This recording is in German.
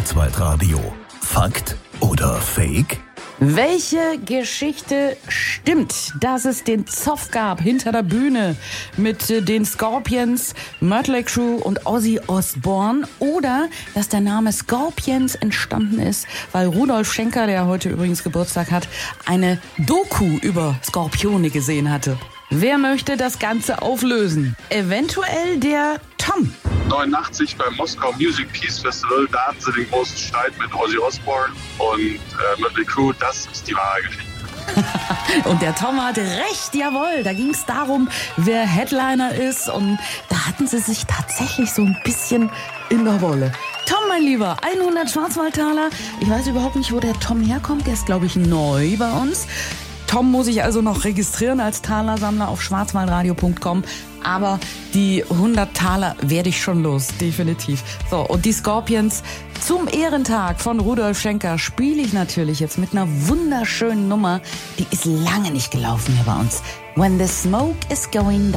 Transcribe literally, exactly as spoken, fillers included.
Schwarzwaldradio. Fakt oder Fake? Welche Geschichte stimmt, dass es den Zoff gab hinter der Bühne mit äh, den Scorpions, Mötley Crüe und Ozzy Osbourne, oder dass der Name Scorpions entstanden ist, weil Rudolf Schenker, der heute übrigens Geburtstag hat, eine Doku über Skorpione gesehen hatte? Wer möchte das Ganze auflösen? Eventuell der Tom. neunundachtzig beim Moskau Music Peace Festival, da hatten sie den großen Streit mit Ozzy Osbourne und äh, Mötley Crüe. Das ist die wahre Geschichte. Und der Tom hatte recht, jawohl. Da ging es darum, wer Headliner ist, und da hatten sie sich tatsächlich so ein bisschen in der Wolle. Tom, mein Lieber, hundert Schwarzwaldtaler. Ich weiß überhaupt nicht, wo der Tom herkommt. Der ist, glaube ich, neu bei uns. Tom muss ich also noch registrieren als Talersammler auf schwarzwaldradio punkt com. Aber die hundert Taler werde ich schon los, definitiv. So, und die Scorpions zum Ehrentag von Rudolf Schenker spiele ich natürlich jetzt mit einer wunderschönen Nummer. Die ist lange nicht gelaufen hier bei uns. When the smoke is going down.